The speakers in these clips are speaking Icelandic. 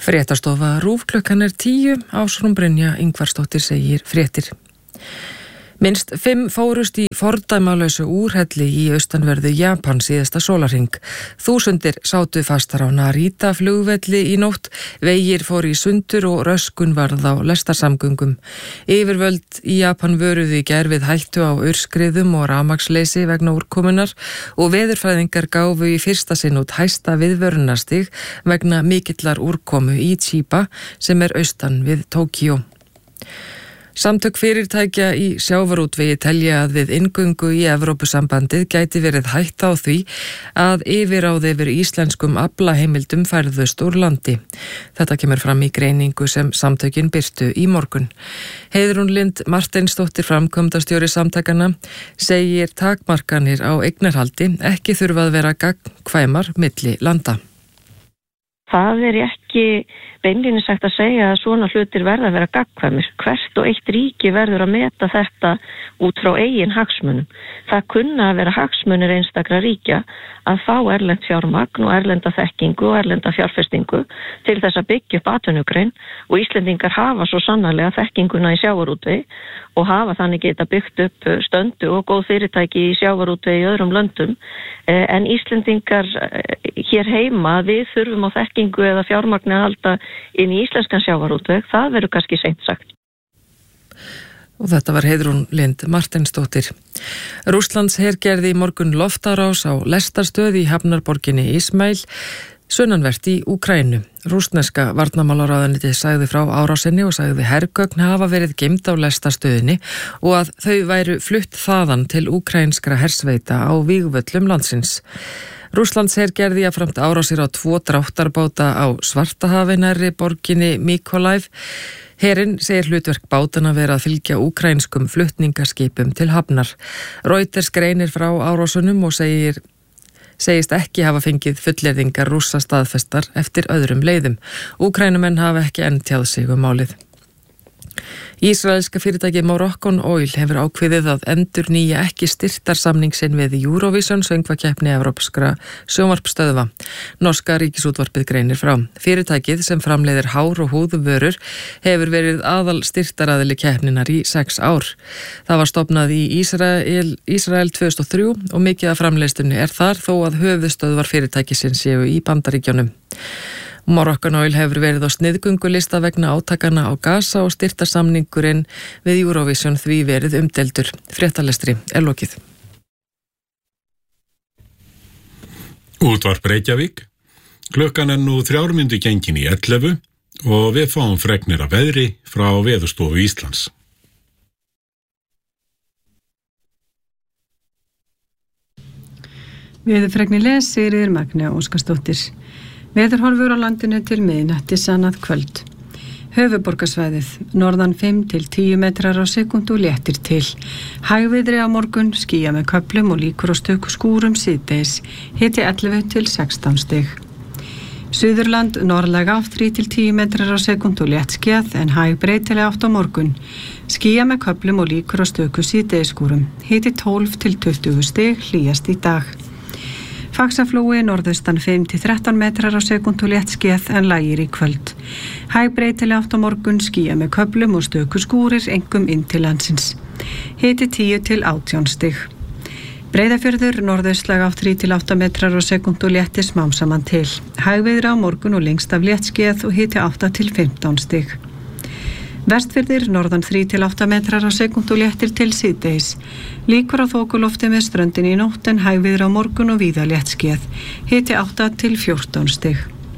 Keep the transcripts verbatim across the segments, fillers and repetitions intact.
Fréttastofa RÚV klukkan er tíu, Ásrún Brynja Ingvarsdóttir segir fréttir. Minnst fimm fórust í fordæmalausu úrhelli í austanverðu Japan síðasta sólarhring. Þúsundir sátu fastar á Narita flugvelli í nótt, vegir fór í sundur og röskun varð á lestarsamgöngum. Yfirvöld í Japan vöruðu í gær við hættu á aurskriðum og rafmagnsleysi vegna úrkomunar og veðurfræðingar gáfu í fyrsta sinn út hæsta viðvörunarstiga vegna mikillar úrkomu í Chiba sem er austan við Tókíó. Samtök fyrirtækja í sjávarútvegi telja að við inngöngu í Evrópusambandið gæti verið hætta á því að yfirráð yfir íslenskum aflaheimildum færðust úr landi. Þetta kemur fram í greiningu sem samtökin birtu í morgun. Heiðrún Lind Marteinsdóttir, framkvæmdastjóri samtakanna, segir takmarkanir á eignarhaldi ekki þurfa að vera gagnkvæmar milli landa. Það er ekki beinlínis sagt að segja að svona hlutir verða að vera gagnkvæmir. Hvert og eitt ríki verður að meta þetta út frá eigin hagsmunum. Það kunna að vera hagsmunir einstakra ríkja að fá erlent fjármagn og erlenda þekkingu og erlenda fjárfestingu til þess að byggja upp atvinnugrein, og Íslendingar hafa svo sannarlega þekkinguna í sjávarútvegi og hafa þannig geta byggt upp stöndu og góð fyrirtæki í sjávarútvegi í öðrum löndum. En Íslendingar hér heima, við þurfum á þekkingu eða fjármagni að halda inn í íslenskan sjávarútveg, það verður kannski seint sagt. Og þetta var Heiðrún Lind Marteinsdóttir. Rússlands her gerði í morgun loftárás á lestarstöð í hafnarborginni Ismail, sunnanvert í Úkraínu. Rússneska varnarmálaráðuneytið sagði frá árásinni og sagði hergögn hafa verið geymd á lestarstöðinni og að þau væru flutt þaðan til úkraínskra hersveita á vígvöllum landsins. Rússlands her gerði jafnframt árásir á tvo dráttarbáta á Svartahafi nærri borginni Mykolaiv. Herinn segir hlutverk bátana vera að fylgja úkraínskum flutningaskipum til hafnar. Reuters greinir frá árásunum og segir segist ekki hafa fengið fullyrðingar Rússa staðfestar eftir öðrum leiðum. Úkrænumenn hafa ekki enn tjáð sig um málið. Ísraelska fyrirtæki Moroccan Oil hefur ákveðið að endurnýja ekki styrktarsamning sinn við Eurovision söngvakeppni evrópskra sjónvarpstöðva. Norska ríkisútvarpið greinir frá. Fyrirtækið sem framleiðir hár og húðvörur hefur verið aðal styrktaraðili keppninar í sex ár. Það var stofnað í Ísrael, Ísrael tvö þúsund og þrjú og mikið af framleiðslunni er þar þó að höfuðstöðvar fyrirtækisins séu í Bandaríkjunum. Moroccan Oil hefur verið á sniðgöngulista vegna átakana á Gaza og styrktarsamningurinn við Eurovision því verið umdeldur. Fréttalestri er lokið. Útvarp Reykjavík. Klukkan er nú þrjár mínútur gengin í ellefu og við fáum fregnir af veðri frá Veðurstofu Íslands. Veðurfregnir les Sigríður Magnea Óskarsdóttir. Veðurhorfur á landinu til miðnættis annað kvöld. Höfuðborgarsvæðið, norðan fimm til tíu metrar á sekúndu léttir til. Hægviðri á morgun, skýja með köflum og líkur á stöku skúrum síðdegis, hiti ellefu til sextán stig. Suðurland, norðlæg átt þrír til tíu metrar á sekúndu léttskýjað en hæg breytileg átt á morgun. Skýja með köflum og líkur á stöku síðdegisskúrum, hiti tólf til tuttugu stig, hlýjast í dag. Faxaflói norðaustan fimm til þrettán metrar á sekúndu léttskýjað en lægir í kvöld. Hæg breytileg átt á morgun, skýja með köflum og stöku skúrir einkum inn til landsins. Hiti tíu til átján stig. Breiðafjörður norðaustlæg átt þrír til átta metrar á sekúndu létti smám saman til. Hægviðri á morgun og lengst af léttskýjað og hiti átta til fimmtán stig. Vestfirðir norðan þrír til átta metrar á sekúndu léttir til síðdegis. Líkur á þokulofti með ströndin í nótt en hægviðri á morgun og víða léttskýjað. Hiti átta til fjórtán stig.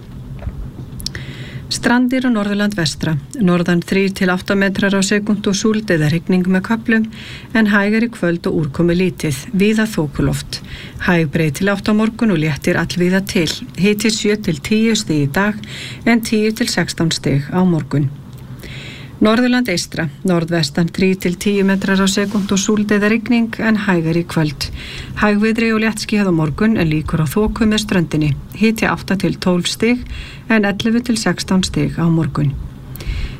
Strandir og Norðurland vestra. Norðan þrír til átta metrar á sekúndu og súld eða rigning með köflum en hægari kvöld og úrkomi lítið. Víða þokuloft. Hæg breytileg átt á morgun og léttir allvíða til. Hiti sjö til tíu stig í dag en tíu til sextán stig á morgun. Norðurland eystra, norðvestan þrír til tíu metrar á sekúndu og súld eða rigning en hægari kvöld. Hægviðri og léttskýjað á morgun en líkur á þoku með ströndinni. Hiti átta til tólf stig en ellefu til sextán stig á morgun.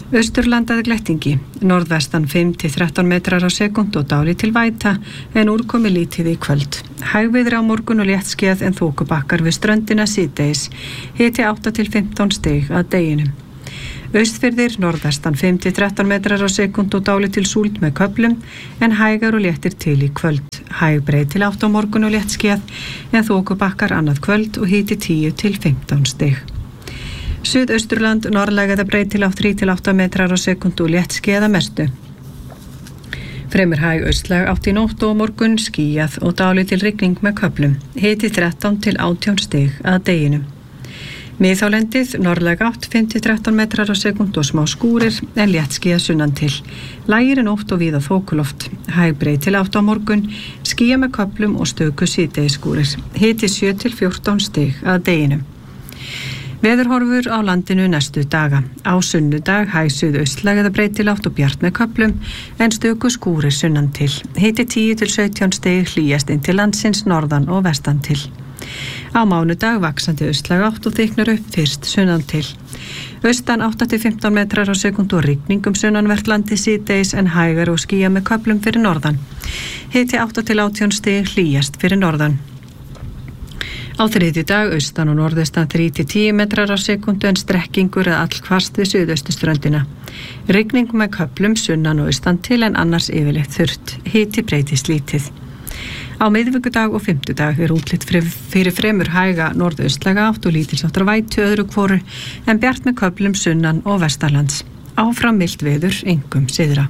Austurland að glettingi, norðvestan fimm til þrettán metrar á sekúndu og dálítil væta en úrkomi lítið í kvöld. Hægviðri á morgun og léttskýjað en þokubakkar við ströndina síðdegis, hiti átta til fimmtán stig að deginum. Austfirðir norðvestan fimm til þrettán metrar á sekúndu og dálítil súld með köflum en hægar og léttir til í kvöld. Hæg breið til átta á morgun og léttskýjað en þokubakkar annað kvöld og hiti tíu til fimmtán stig. Suðausturland norðlæg eða breið til þrír til átta metrar á sekúndu og léttskýjað að mestu. Fremur hæg austlæg átt í nótt og morgun skýjað og dálítil rigning með köflum. Hiti þrettán til átján stig að deginum. Miðhálendið norðlæg átt fimm til þrettán metrar á sekúndu og smá skúrir en léttskýjað sunnan til. Lægir en nótt og víða þokuloft. Hæg breið til átta á morgun, skýjað með köflum og stöku síðdegisskúrir. Hiti sjö til fjórtán stig að deginum. Veðurhorfur á landinu næstu daga. Á sunnudag hæg suðaustlæg eða breið til átt og bjart með köflum en stöku skúrir sunnan til. Hiti tíu til sautján stig hlýjast inn til landsins norðan og vestan til. Á mánudag vaxandi austlæg átt og þyknar upp fyrst sunnan til. Austan átta til fimmtán metrar á sekúndu og rigning um sunnanvert landi síðdegis en hægar og skýjað með köflum fyrir norðan. Hiti átta til átján stig hlýjast fyrir norðan. Á þriðjudag austan og norðaustan þrír til tíu metrar á sekúndu en strekkingur eða allhvasst við suðaustuströndina. Rigning með köflum sunnan og austan til en annars yfirleitt þurrt. Hiti breytist lítið. Á miðvikudag og fimmtudag er útlit fyrir fremur hæga norðaustlæga átt og lítilsháttar vætu öðru hvoru en bjart með köflum sunnan og vestanlands. Áfram milt veður, einkum syðra.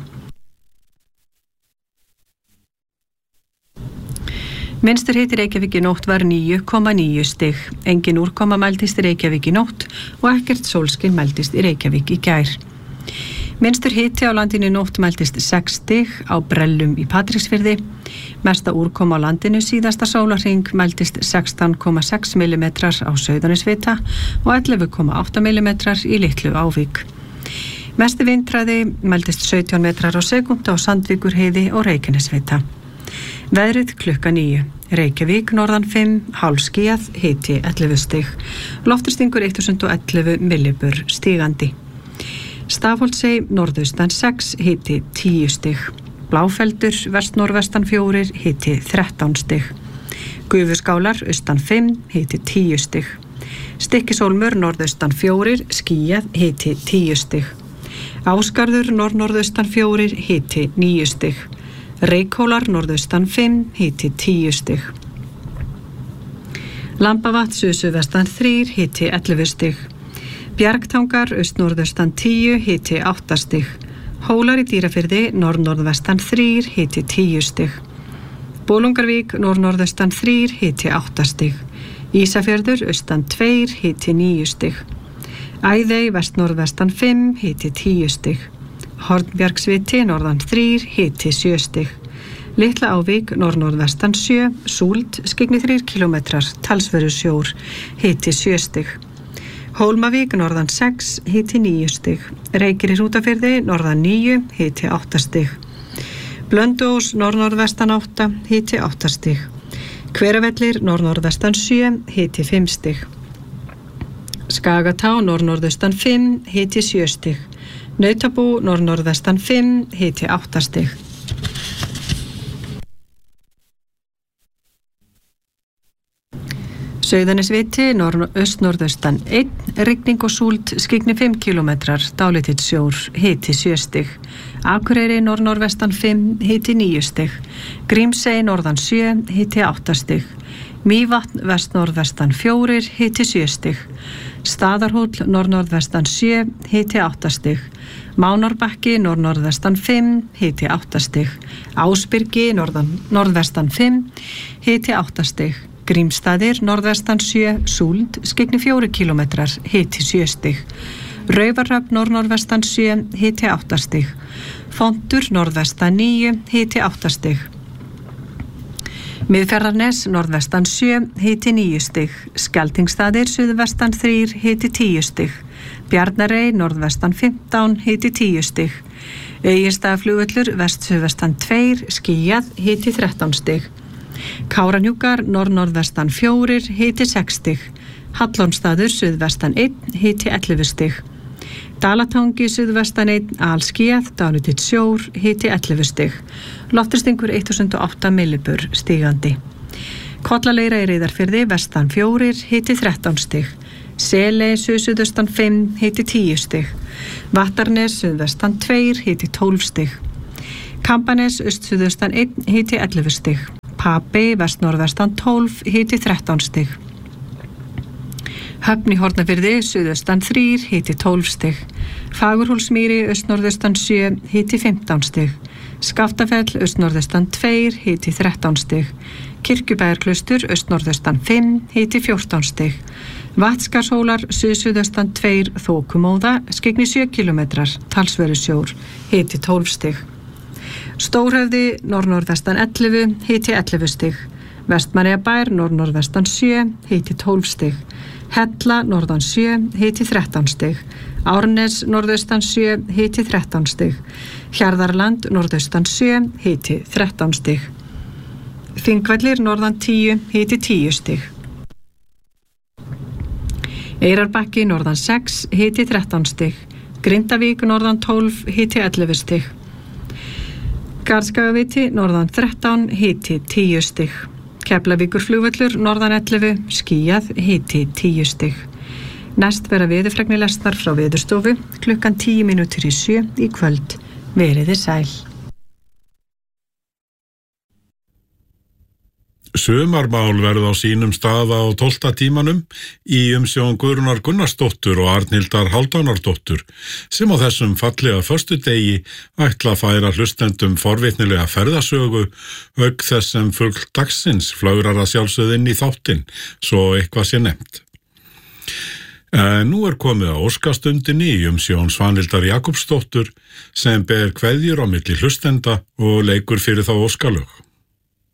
Minnstur hiti Reykjavík í nótt var níu komma níu stig. Engin úrkoma mældist í Reykjavík í nótt og ekkert sólskin mældist í Reykjavík í gær. Minnstur hiti á landinu í nótt mældist sex stig á Brellum í Patreksfirði. Mesta úrkoma á landinu síðasta sólarhring mældist sextán komma sex millimetrar á Sauðanesvita og ellefu komma átta millimetrar í Litlu Ávík. Mesti vindhraði mældist sautján metrar á sekúndu á Sandvíkurheiði og Reykjanesvita. Veðrið klukka níu. Reykjavík norðan fimm, hálfskýjað, hiti ellefu stig. Lofthristingur þúsund og ellefu millibur stigandi. Stafholtsey norðaustan sex, hiti tíu stig. Bláfeldur vestnorðvestan fjórir, hiti þrettán stig. Gufuskálar austan fimm, hiti tíu stig. Stykkishólmur norðaustan fjórir, skýjað, hiti tíu stig. Ásgarður norð-norðaustan fjórir, hiti níu stig. Reykhólar norðaustan fimm, hiti tíu stig. Lambavatn suðsuðvestan þrír, hiti ellefu stig. Bjargtangar austnorðaustan tíu, hiti átta stig. Hólar í Dýrafirði norð-norðvestan þrír, hiti tíu stig. Bolungarvík norð-norðaustan þrír, hiti átta stig. Ísafjörður austan tveir, hiti níu stig. Æðey vestnorðvestan fimm, hiti tíu stig. Hornbjargsviti norðan þrír, hiti sjö stig. Litla Ávík norð-norðvestan sjö, súld, skygni þrír kílómetrar, talsverður sjór, hiti sjö stig. Hólmavík norðan sex, hiti níu stig. Reykir í Hrútafirði norðan níu, hiti átta stig. Blönduós norð-norðvestan átta, hiti átta stig. Hveravellir norð-norðvestan sjö, hiti fimm stig. Skagatá norð-norðaustan fimm, hiti sjö stig. Nautabú norð-norðvestan fimm, hiti átta stig. Sauðanesviti norð-aust-norðaustan einn, rigning og súld, skygni fimm kílómetrar, dálítill sjór, hiti sjö stig. Akureyri norð-norðvestan fimm, hiti níu stig. Grímsey norðan sjö, hiti átta stig. Mývatn vest-norðvestan fjórir, hiti sjö stig. Staðarhóll norð-norðvestan sjö, hiti átta stig. Mánárbakki norð-norðvestan fimm, hiti átta stig. Ásbyrgi norðan, norðvestan fimm, hiti átta stig. Grímstaðir norðvestan sjö, súld, skygni fjórir kílómetrar, hiti sjö stig. Raufarhöfn norð-norðvestan sjö, hiti átta stig. Fontur norðvestan níu, hiti átta stig. Miðfjarðarnes norðvestan sjö, hiti níu stig. Skeltingsstaðir suðvestan þrír, hiti tíu stig. Bjarnarey norðvestan fimmtán, hiti tíu stig. Egilsstaðaflugvöllur vest-suðvestan tveir, skýjað, hiti þrettán stig. Kárahnjúkar norð-norðvestan fjórir, hiti sex stig. Hallormsstaður suðvestan einn, hiti ellefu stig. Dalatangi suðvestan einn alskýjað, dálítill sjór, hiti ellefu stig. Lofthristingur þúsund og átta millibur stigandi. Kollaleira í Reyðarfirði vestan fjórir, hiti þrettán stig. Seley suðsuðaustan fimm, hiti tíu stig. Vattarnes suðvestan tveir, hiti tólf stig. Kambanes austsuðaustan einn, hiti ellefu stig. Papey vestnorðvestan tólf, hiti þrettán stig. Höfn í Hornafirði suðaustan þrír, hiti tólf stig. Fagurhólsmýri austnorðaustan sjö, hiti fimmtán stig. Skaftafell austnorðaustan tveir, hiti þrettán stig. Kirkjubæjarklaustur austnorðaustan fimm, hiti fjórtán stig. Vatnskarshólar suðsuðaustan tveir, þokumóða, skyggni sjö kílómetrar, talsverður sjór, hiti tólf stig. Stórhöfði norðnorðvestan ellefu, hiti ellefu stig. Vestmannaeyjabær norðnorðvestan sjö, hiti tólf stig. Hella norðan sjö, hiti þrettán stig. Árnes norðaustan sjö, hiti þrettán stig. Hjarðarland norðaustan sjö, hiti þrettán stig. Þingvellir norðan tíu, hiti tíu stig. Eyrarbakki norðan sex, hiti þrettán stig. Grindavík norðan tólf, hiti ellefu stig. Garðskagaviti norðan þrettán, hiti tíu stig. Keflavíkurflugvöllur norðan ellefu, skýjað, hiti tíu stig. Næst vera veðurfregnir lesnar frá Veðurstofu klukkan tíu mínútur í sjö í kvöld. Veriði sæl. Sumarmál verða á sínum stað á tólfta tímanum í umsjón Guðrúnar Gunnarsdóttur og Arnhildar Hálfdánardóttur sem á þessum fallega föstudegi ætla að færa hlustendum forvitnilega ferðasögu auk þess sem fugl dagsins flögrar að sjálfsögðu inn í þáttinn svo eitthvað sé nefnt. En nú er komið á óskastundinni í umsjón Svanhildar Jakobsdóttur sem ber kveðjur á milli hlustenda og leikur fyrir þá óskalög.